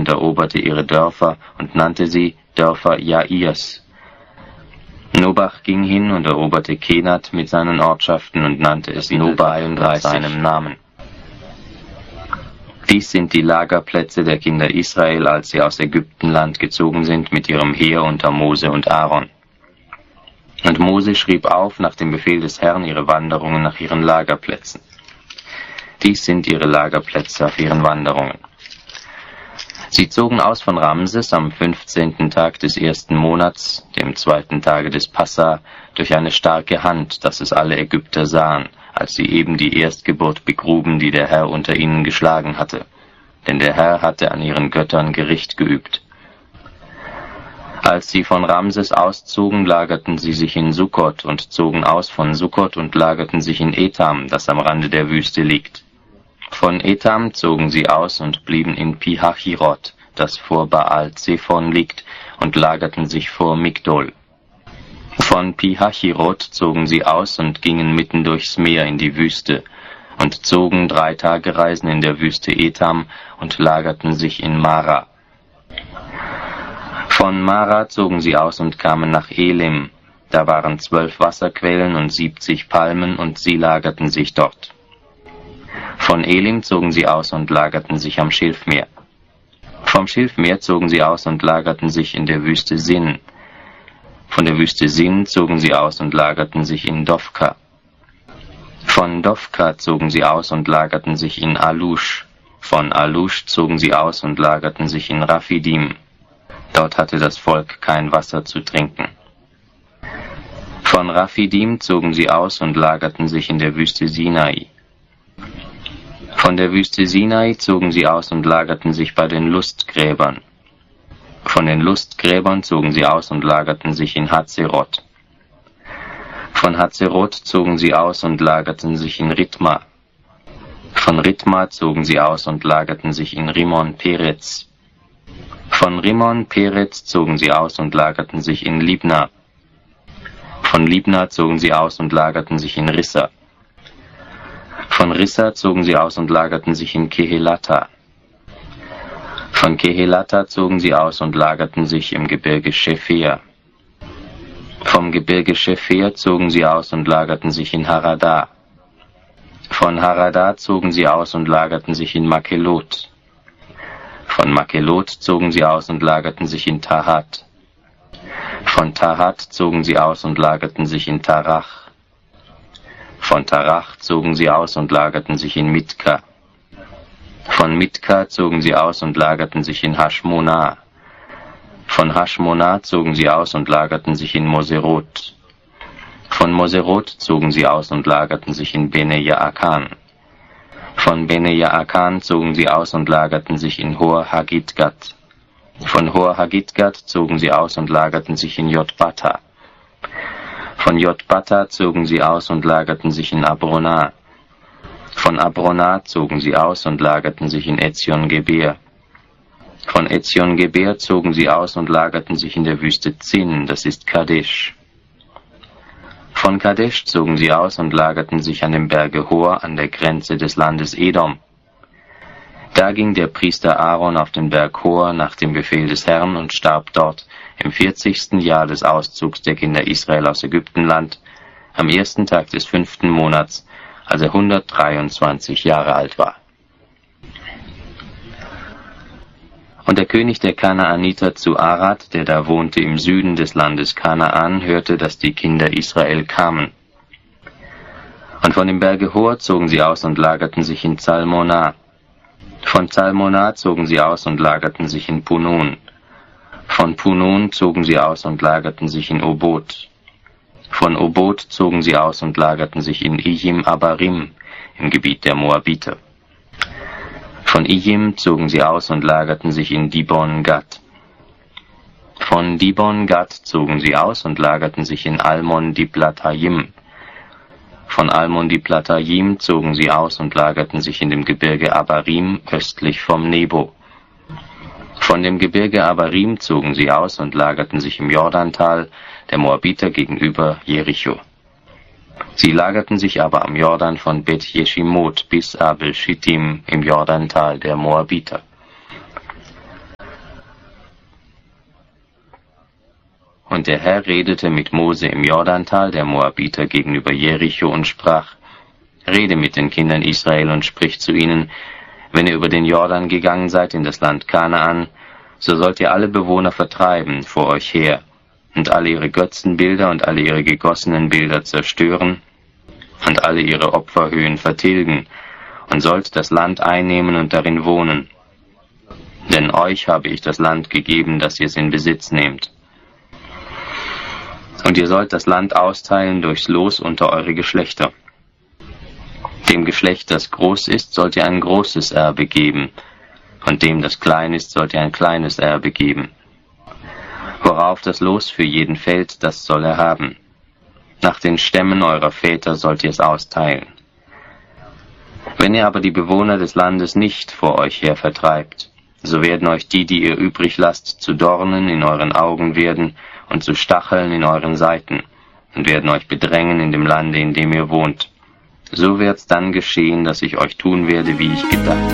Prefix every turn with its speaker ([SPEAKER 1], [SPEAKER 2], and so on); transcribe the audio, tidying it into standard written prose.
[SPEAKER 1] und eroberte ihre Dörfer und nannte sie Dörfer Jairs. Nobach ging hin und eroberte Kenat mit seinen Ortschaften und nannte es Nobach nach seinem Namen. Dies sind die Lagerplätze der Kinder Israel, als sie aus Ägyptenland gezogen sind mit ihrem Heer unter Mose und Aaron. Und Mose schrieb auf nach dem Befehl des Herrn ihre Wanderungen nach ihren Lagerplätzen. Dies sind ihre Lagerplätze auf ihren Wanderungen. Sie zogen aus von Ramses am 15. Tag des 1. Monats, dem 2. Tage des Passa, durch eine starke Hand, dass es alle Ägypter sahen, als sie eben die Erstgeburt begruben, die der Herr unter ihnen geschlagen hatte. Denn der Herr hatte an ihren Göttern Gericht geübt. Als sie von Ramses auszogen, lagerten sie sich in Sukkot und zogen aus von Sukkot und lagerten sich in Etam, das am Rande der Wüste liegt. Von Etam zogen sie aus und blieben in Pi-Hachirot, das vor Baal-Zephon liegt, und lagerten sich vor Migdol. Von Pi-Hachirot zogen sie aus und gingen mitten durchs Meer in die Wüste, und zogen 3 Tagereisen in der Wüste Etam und lagerten sich in Mara. Von Mara zogen sie aus und kamen nach Elim. Da waren 12 Wasserquellen und 70 Palmen, und sie lagerten sich dort. Von Elim zogen sie aus und lagerten sich am Schilfmeer. Vom Schilfmeer zogen sie aus und lagerten sich in der Wüste Sin. Von der Wüste Sin zogen sie aus und lagerten sich in Dofka. Von Dofka zogen sie aus und lagerten sich in Alush. Von Alush zogen sie aus und lagerten sich in Raphidim. Dort hatte das Volk kein Wasser zu trinken. Von Raphidim zogen sie aus und lagerten sich in der Wüste Sinai. Von der Wüste Sinai zogen sie aus und lagerten sich bei den Lustgräbern. Von den Lustgräbern zogen sie aus und lagerten sich in Hazeroth. Von Hazeroth zogen sie aus und lagerten sich in Ritma. Von Ritma zogen sie aus und lagerten sich in Rimon Perez. Von Rimon Perez zogen sie aus und lagerten sich in Libna. Von Libna zogen sie aus und lagerten sich in Rissa. Von Rissa zogen sie aus und lagerten sich in Kehelata. Von Kehelata zogen sie aus und lagerten sich im Gebirge Shefer. Vom Gebirge Shefer zogen sie aus und lagerten sich in Harada. Von Harada zogen sie aus und lagerten sich in Makelot. Von Makelot zogen sie aus und lagerten sich in Tahat. Von Tahat zogen sie aus und lagerten sich in Tarach. Von Tarach zogen sie aus und lagerten sich in Mitka. Von Mitka zogen sie aus und lagerten sich in Hashmona. Von Hashmona zogen sie aus und lagerten sich in Moserot. Von Moserot zogen sie aus und lagerten sich in Bene Jaakan. Von Bene Jaakan zogen sie aus und lagerten sich in Hor Hagidgat. Von Hor Hagidgat zogen sie aus und lagerten sich in Jotbata. Von Jotbata zogen sie aus und lagerten sich in Abrona. Von Abrona zogen sie aus und lagerten sich in Etzion-Geber. Von Etzion-Geber zogen sie aus und lagerten sich in der Wüste Zin, das ist Kadesh. Von Kadesh zogen sie aus und lagerten sich an dem Berge Hor an der Grenze des Landes Edom. Da ging der Priester Aaron auf den Berg Hor nach dem Befehl des Herrn und starb dort im 40. Jahr des Auszugs der Kinder Israel aus Ägyptenland, am 1. Tag des 5. Monats, als er 123 Jahre alt war. Und der König der Kanaaniter zu Arad, der da wohnte im Süden des Landes Kanaan, hörte, dass die Kinder Israel kamen. Und von dem Berge Hor zogen sie aus und lagerten sich in Zalmona. Von Zalmona zogen sie aus und lagerten sich in Punon. Von Punon zogen sie aus und lagerten sich in Obot. Von Obot zogen sie aus und lagerten sich in Ijim Abarim, im Gebiet der Moabiter. Von Ijim zogen sie aus und lagerten sich in Dibon Gad. Von Dibon Gad zogen sie aus und lagerten sich in Almon Diblatayim. Von Almon Diblatayim zogen sie aus und lagerten sich in dem Gebirge Abarim östlich vom Nebo. Von dem Gebirge Abarim zogen sie aus und lagerten sich im Jordantal der Moabiter gegenüber Jericho. Sie lagerten sich aber am Jordan von Bet Jeshimot bis Abel Shittim im Jordantal der Moabiter. Und der Herr redete mit Mose im Jordantal der Moabiter gegenüber Jericho und sprach: Rede mit den Kindern Israel und sprich zu ihnen: Wenn ihr über den Jordan gegangen seid in das Land Kanaan, so sollt ihr alle Bewohner vertreiben vor euch her und alle ihre Götzenbilder und alle ihre gegossenen Bilder zerstören und alle ihre Opferhöhen vertilgen und sollt das Land einnehmen und darin wohnen. Denn euch habe ich das Land gegeben, dass ihr es in Besitz nehmt. Und ihr sollt das Land austeilen durchs Los unter eure Geschlechter. Dem Geschlecht, das groß ist, sollt ihr ein großes Erbe geben, und dem, das klein ist, sollt ihr ein kleines Erbe geben. Worauf das Los für jeden fällt, das soll er haben. Nach den Stämmen eurer Väter sollt ihr es austeilen. Wenn ihr aber die Bewohner des Landes nicht vor euch her vertreibt, so werden euch die ihr übrig lasst, zu Dornen in euren Augen werden und zu Stacheln in euren Seiten und werden euch bedrängen in dem Lande, in dem ihr wohnt. So wird's dann geschehen, dass ich euch tun werde, wie ich gedacht